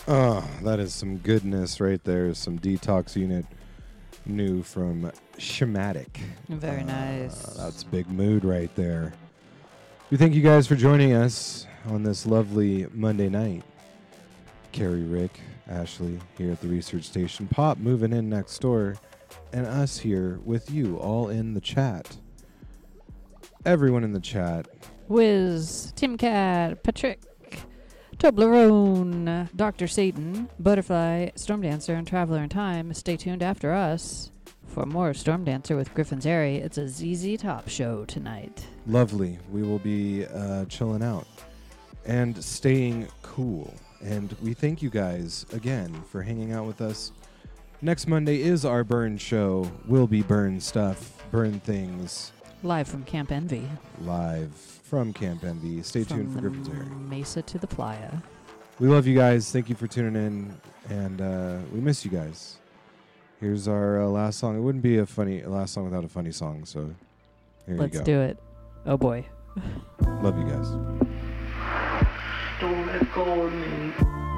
Oh, that is some goodness right there. Some Detox Unit new from Schematic. Very nice. That's big mood right there. We thank you guys for joining us on this lovely Monday night. Carrie, Rick, Ashley here at the Research Station. Pop moving in next door. And us here with you all in the chat. Everyone in the chat. Wiz, Timcat, Patrick, Toblerone, Dr. Satan, Butterfly, Storm Dancer, and Traveler in Time. Stay tuned after us for more Storm Dancer with Griffin's Airy. It's a ZZ Top show tonight. Lovely. We will be chilling out and staying cool. And we thank you guys again for hanging out with us. Next Monday is our burn show. We'll be burn stuff, burn things. Live from Camp Envy. Live from Camp Envy. Stay tuned for Griffin's Airy. Mesa to the Playa. We love you guys. Thank you for tuning in. And we miss you guys. Here's our last song. It wouldn't be a last song without a funny song. So here you go. Let's do it. Oh boy. Love you guys. Don't let go of me.